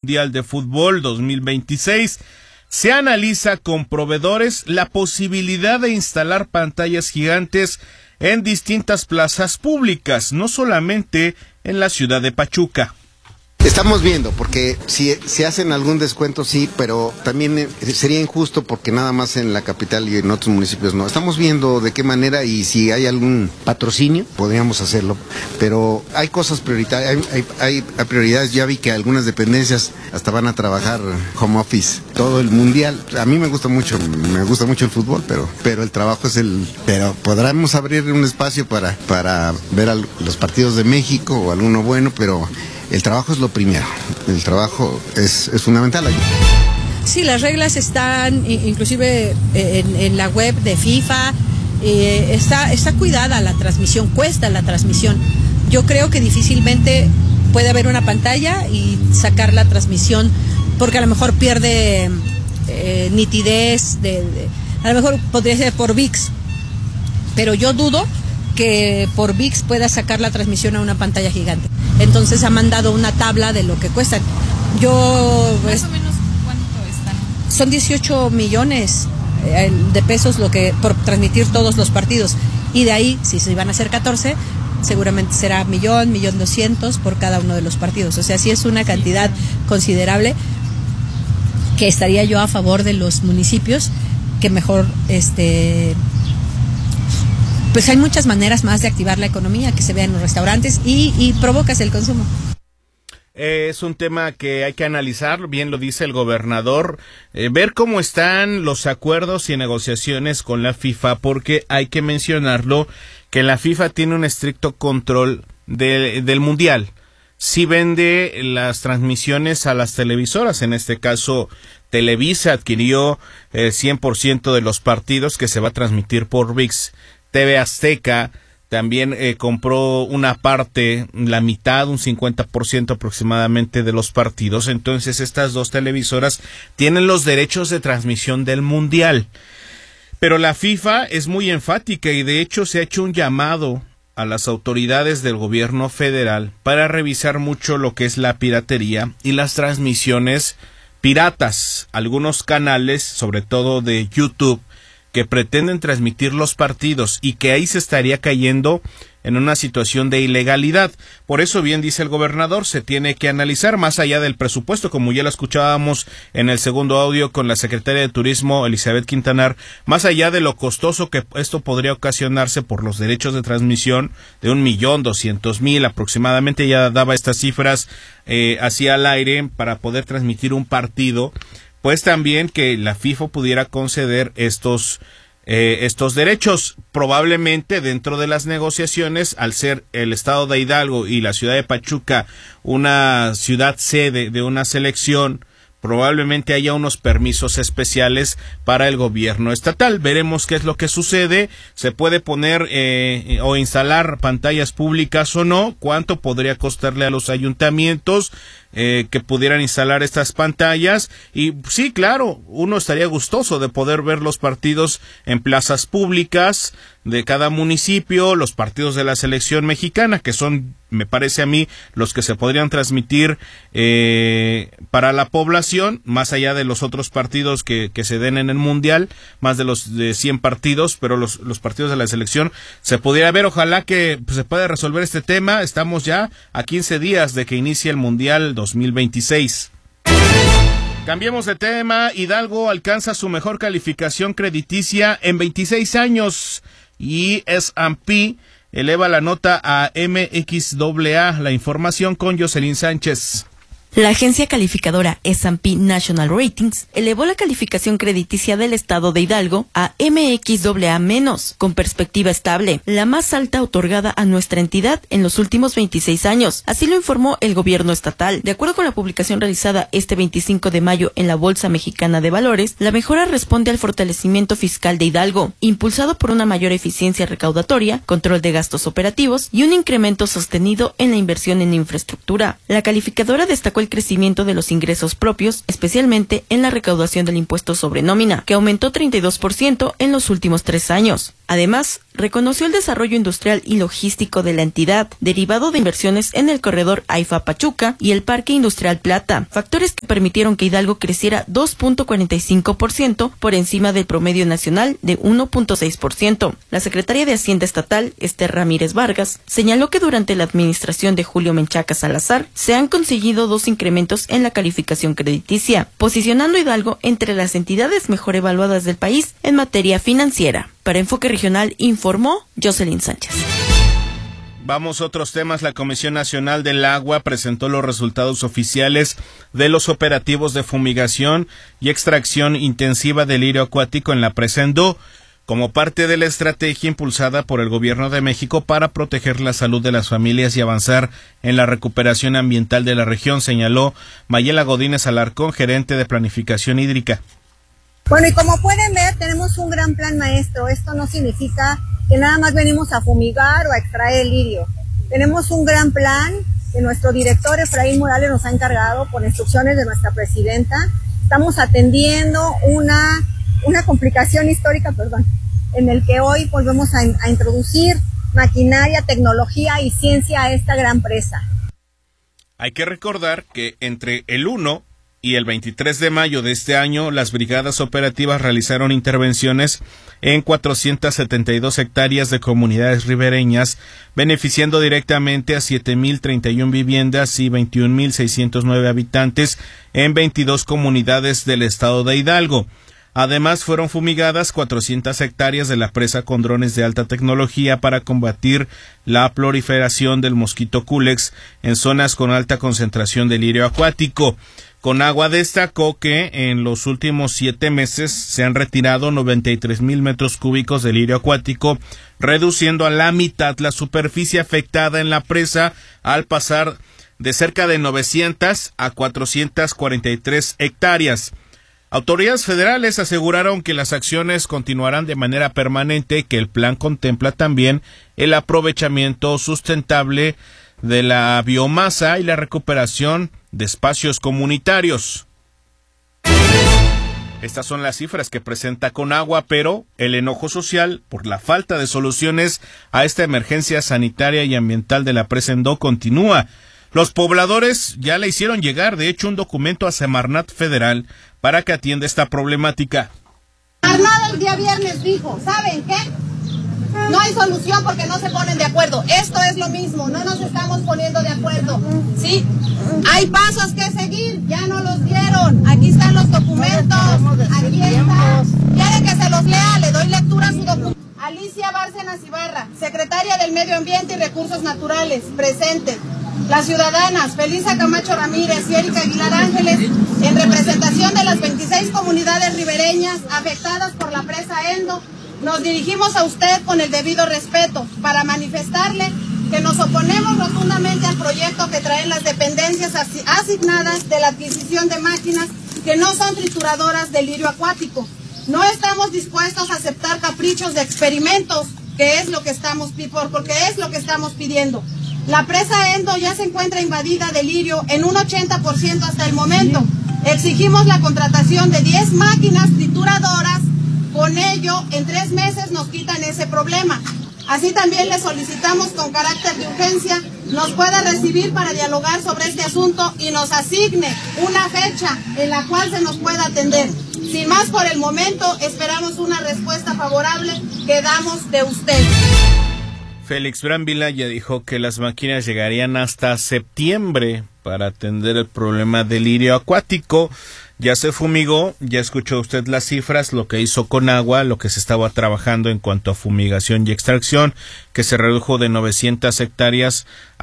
Mundial de Fútbol 2026. Se analiza con proveedores la posibilidad de instalar pantallas gigantes en distintas plazas públicas, no solamente en la ciudad de Pachuca. Estamos viendo, porque si hacen algún descuento, sí, pero también sería injusto porque nada más en la capital y en otros municipios no. Estamos viendo de qué manera y si hay algún patrocinio, podríamos hacerlo, pero hay cosas prioritarias, hay prioridades. Ya vi que algunas dependencias hasta van a trabajar home office todo el mundial. A mí me gusta mucho el fútbol, pero el trabajo es pero podremos abrir un espacio para ver los partidos de México o alguno bueno, pero el trabajo es lo primero, el trabajo es fundamental. Sí, las reglas están inclusive en la web de FIFA, está cuidada la transmisión, cuesta la transmisión. Yo creo que difícilmente puede haber una pantalla y sacar la transmisión, porque a lo mejor pierde nitidez, a lo mejor podría ser por ViX, pero yo dudo que por ViX pueda sacar la transmisión a una pantalla gigante. Entonces ha mandado una tabla de lo que cuestan. Más o menos, ¿cuánto están? Son 18 millones de pesos por transmitir todos los partidos. Y de ahí, si se van a hacer 14, seguramente será 1.200.000 por cada uno de los partidos. O sea, sí es una cantidad considerable que estaría yo a favor de los municipios, que mejor pues hay muchas maneras más de activar la economía, que se vea en los restaurantes y provocas el consumo. Es un tema que hay que analizar, bien lo dice el gobernador, ver cómo están los acuerdos y negociaciones con la FIFA, porque hay que mencionarlo, que la FIFA tiene un estricto control del Mundial. Sí vende las transmisiones a las televisoras, en este caso Televisa adquirió 100% de los partidos que se va a transmitir por ViX. TV Azteca también compró una parte, la mitad, un 50% aproximadamente de los partidos. Entonces estas dos televisoras tienen los derechos de transmisión del Mundial. Pero la FIFA es muy enfática y de hecho se ha hecho un llamado a las autoridades del gobierno federal para revisar mucho lo que es la piratería y las transmisiones piratas. Algunos canales, sobre todo de YouTube, que pretenden transmitir los partidos y que ahí se estaría cayendo en una situación de ilegalidad. Por eso, bien dice el gobernador, se tiene que analizar más allá del presupuesto, como ya lo escuchábamos en el segundo audio con la secretaria de Turismo, Elizabeth Quintanar, más allá de lo costoso que esto podría ocasionarse por los derechos de transmisión de 1.200.000 aproximadamente, ya daba estas cifras hacia el aire para poder transmitir un partido, pues también que la FIFA pudiera conceder estos derechos. Probablemente dentro de las negociaciones, al ser el estado de Hidalgo y la ciudad de Pachuca una ciudad sede de una selección, probablemente haya unos permisos especiales para el gobierno estatal. Veremos qué es lo que sucede. Se puede poner o instalar pantallas públicas o no. ¿Cuánto podría costarle a los ayuntamientos que pudieran instalar estas pantallas? Y sí, claro, uno estaría gustoso de poder ver los partidos en plazas públicas de cada municipio, los partidos de la selección mexicana, que son, me parece a mí, los que se podrían transmitir para la población, más allá de los otros partidos que se den en el Mundial, más de los de 100 partidos, pero los partidos de la selección se pudiera ver. Ojalá que se pueda resolver este tema. Estamos ya a 15 días de que inicie el Mundial 2026. Cambiemos de tema. Hidalgo alcanza su mejor calificación crediticia en 26 años y S&P eleva la nota a MXAA. La información con Jocelyn Sánchez. La agencia calificadora S&P National Ratings elevó la calificación crediticia del estado de Hidalgo a MXAA-, con perspectiva estable, la más alta otorgada a nuestra entidad en los últimos 26 años. Así lo informó el gobierno estatal. De acuerdo con la publicación realizada este 25 de mayo en la Bolsa Mexicana de Valores, la mejora responde al fortalecimiento fiscal de Hidalgo, impulsado por una mayor eficiencia recaudatoria, control de gastos operativos y un incremento sostenido en la inversión en infraestructura. La calificadora destacó el crecimiento de los ingresos propios, especialmente en la recaudación del impuesto sobre nómina, que aumentó 32% en los últimos 3 años. Además, reconoció el desarrollo industrial y logístico de la entidad, derivado de inversiones en el corredor AIFA-Pachuca y el Parque Industrial Plata, factores que permitieron que Hidalgo creciera 2.45% por encima del promedio nacional de 1.6%. La secretaria de Hacienda Estatal, Esther Ramírez Vargas, señaló que durante la administración de Julio Menchaca Salazar se han conseguido 2 incrementos en la calificación crediticia, posicionando a Hidalgo entre las entidades mejor evaluadas del país en materia financiera. Para Enfoque Regional informó Jocelyn Sánchez. Vamos a otros temas. La Comisión Nacional del Agua presentó los resultados oficiales de los operativos de fumigación y extracción intensiva de lirio acuático en la presa Endó, como parte de la estrategia impulsada por el Gobierno de México para proteger la salud de las familias y avanzar en la recuperación ambiental de la región, señaló Mayela Godínez Alarcón, gerente de Planificación Hídrica. Bueno, y como pueden ver, tenemos un gran plan maestro. Esto no significa que nada más venimos a fumigar o a extraer el lirio. Tenemos un gran plan que nuestro director Efraín Morales nos ha encargado por instrucciones de nuestra presidenta. Estamos atendiendo una complicación histórica, en el que hoy volvemos a introducir maquinaria, tecnología y ciencia a esta gran presa. Hay que recordar que entre el 1 y el 23 de mayo de este año, las brigadas operativas realizaron intervenciones en 472 hectáreas de comunidades ribereñas, beneficiando directamente a 7.031 viviendas y 21.609 habitantes en 22 comunidades del estado de Hidalgo. Además, fueron fumigadas 400 hectáreas de la presa con drones de alta tecnología para combatir la proliferación del mosquito Culex en zonas con alta concentración de lirio acuático. Conagua destacó que en los últimos 7 meses se han retirado 93,000 metros cúbicos de lirio acuático, reduciendo a la mitad la superficie afectada en la presa al pasar de cerca de 900 a 443 hectáreas. Autoridades federales aseguraron que las acciones continuarán de manera permanente y que el plan contempla también el aprovechamiento sustentable de la biomasa y la recuperación de espacios comunitarios. Estas son las cifras que presenta Conagua, pero el enojo social por la falta de soluciones a esta emergencia sanitaria y ambiental de la presa Endó continúa. Los pobladores ya le hicieron llegar, de hecho, un documento a Semarnat Federal para que atienda esta problemática. Armada el día viernes dijo, ¿saben qué? No hay solución porque no se ponen de acuerdo. Esto es lo mismo, no nos estamos poniendo de acuerdo. ¿Sí? Hay pasos que seguir, ya no los dieron. Aquí están los documentos, aquí está. ¿Quiere que se los lea? Le doy lectura a su documento. Alicia Bárcenas Ibarra, secretaria del Medio Ambiente y Recursos Naturales, presente. Las ciudadanas Felisa Camacho Ramírez y Erika Aguilar Ángeles, en representación de las 26 comunidades ribereñas afectadas por la presa Endo, nos dirigimos a usted con el debido respeto para manifestarle que nos oponemos rotundamente al proyecto que traen las dependencias asignadas de la adquisición de máquinas que no son trituradoras de lirio acuático. No estamos dispuestos a aceptar caprichos de experimentos, que es lo que estamos pidiendo. La presa Endo ya se encuentra invadida de lirio en un 80% hasta el momento. Exigimos la contratación de 10 máquinas trituradoras. Con ello, en 3 meses nos quitan ese problema. Así también le solicitamos con carácter de urgencia nos pueda recibir para dialogar sobre este asunto y nos asigne una fecha en la cual se nos pueda atender. Sin más por el momento, esperamos una respuesta favorable que damos de usted. Félix Brambila ya dijo que las máquinas llegarían hasta septiembre para atender el problema del lirio acuático. Ya se fumigó, ya escuchó usted las cifras, lo que hizo Conagua, lo que se estaba trabajando en cuanto a fumigación y extracción, que se redujo de 900 hectáreas a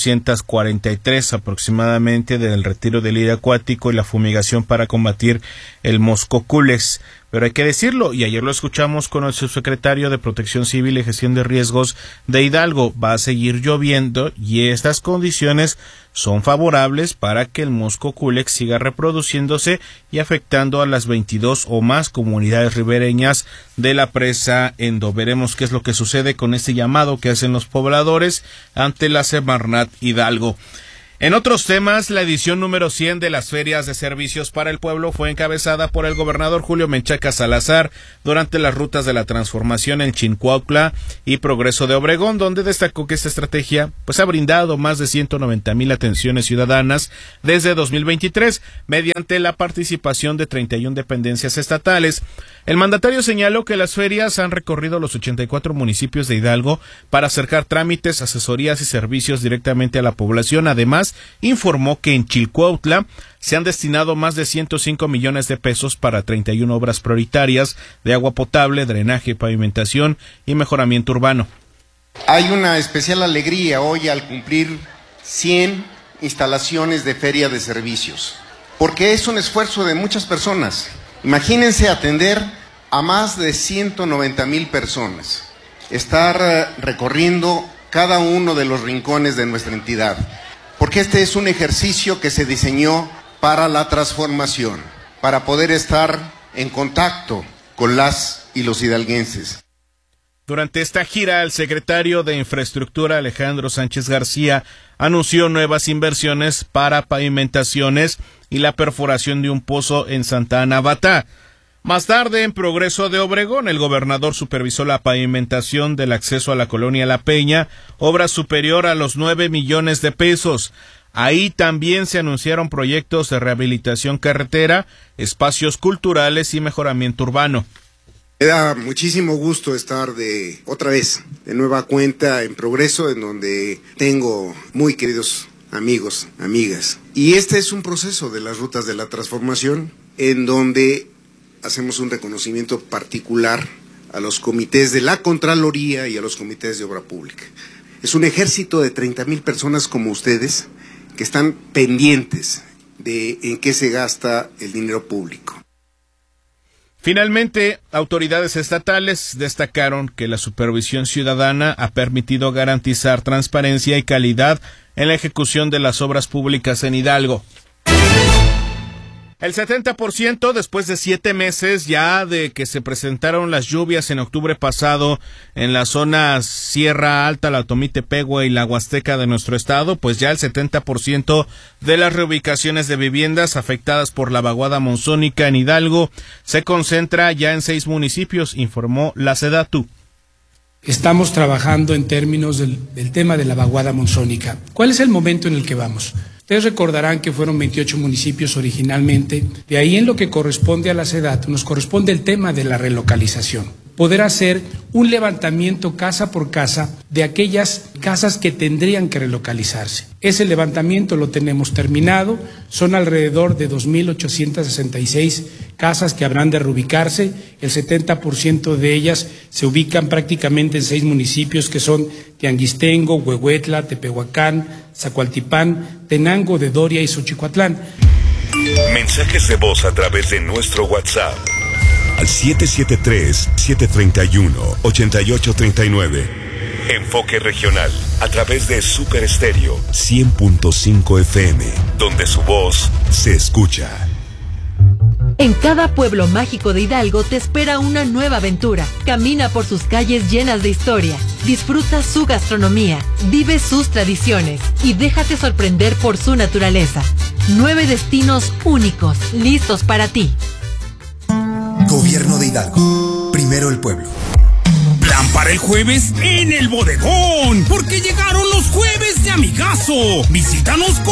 443 aproximadamente del retiro del lirio acuático y la fumigación para combatir el mosco Culex. Pero hay que decirlo, y ayer lo escuchamos con el subsecretario de Protección Civil y Gestión de Riesgos de Hidalgo, va a seguir lloviendo y estas condiciones son favorables para que el mosco Culex siga reproduciéndose y afectando a las 22 o más comunidades ribereñas de la presa Endo. Veremos qué es lo que sucede con este llamado que hacen los pobladores ante la Semarnat Hidalgo. En otros temas, la edición número 100 de las Ferias de Servicios para el Pueblo fue encabezada por el gobernador Julio Menchaca Salazar durante las rutas de la transformación en Chincuautla y Progreso de Obregón, donde destacó que esta estrategia ha brindado más de 190,000 atenciones ciudadanas desde 2023 mediante la participación de 31 dependencias estatales. El mandatario señaló que las ferias han recorrido los 84 municipios de Hidalgo para acercar trámites, asesorías y servicios directamente a la población. Además, informó que en Chilcuautla se han destinado más de 105 millones de pesos para 31 obras prioritarias de agua potable, drenaje, pavimentación y mejoramiento urbano. Hay una especial alegría hoy al cumplir 100 instalaciones de feria de servicios, porque es un esfuerzo de muchas personas. Imagínense atender a más de 190,000 personas, estar recorriendo cada uno de los rincones de nuestra entidad, porque este es un ejercicio que se diseñó para la transformación, para poder estar en contacto con las y los hidalguenses. Durante esta gira, el secretario de Infraestructura, Alejandro Sánchez García, anunció nuevas inversiones para pavimentaciones y la perforación de un pozo en Santa Ana Batá. Más tarde, en Progreso de Obregón, el gobernador supervisó la pavimentación del acceso a la colonia La Peña, obra superior a los 9 millones de pesos. Ahí también se anunciaron proyectos de rehabilitación carretera, espacios culturales y mejoramiento urbano. Me da muchísimo gusto estar otra vez de nueva cuenta en Progreso, en donde tengo muy queridos amigos, amigas. Y este es un proceso de las rutas de la transformación, en donde hacemos un reconocimiento particular a los comités de la Contraloría y a los comités de obra pública. Es un ejército de 30,000 personas como ustedes que están pendientes de en qué se gasta el dinero público. Finalmente, autoridades estatales destacaron que la supervisión ciudadana ha permitido garantizar transparencia y calidad en la ejecución de las obras públicas en Hidalgo. El 70% después de 7 meses ya de que se presentaron las lluvias en octubre pasado en las zonas Sierra Alta, la Tomite-Pegua y la Huasteca de nuestro estado, pues ya el 70% de las reubicaciones de viviendas afectadas por la vaguada monzónica en Hidalgo se concentra ya en 6 municipios, informó la SEDATU. Estamos trabajando en términos del tema de la vaguada monzónica. ¿Cuál es el momento en el que vamos? Ustedes recordarán que fueron 28 municipios originalmente. De ahí, en lo que corresponde a la SEDATU, nos corresponde el tema de la relocalización. Poder hacer un levantamiento casa por casa de aquellas casas que tendrían que relocalizarse. Ese levantamiento lo tenemos terminado. Son alrededor de 2,866 casas que habrán de reubicarse. El 70% de ellas se ubican prácticamente en 6 municipios que son Tianguistengo, Huehuetla, Tepehuacán, Zacualtipán, Tenango de Doria y Xochicuatlán. Mensajes de voz a través de nuestro WhatsApp al 773-731-8839. Enfoque regional a través de Super Estéreo 100.5 FM, donde su voz se escucha. En cada pueblo mágico de Hidalgo te espera una nueva aventura. Camina por sus calles llenas de historia, disfruta su gastronomía, vive sus tradiciones y déjate sorprender por su naturaleza. 9 destinos únicos, listos para ti. Gobierno de Hidalgo. Primero el pueblo. Plan para el jueves en el bodegón, porque llegaron los jueves de amigazo. Visítanos con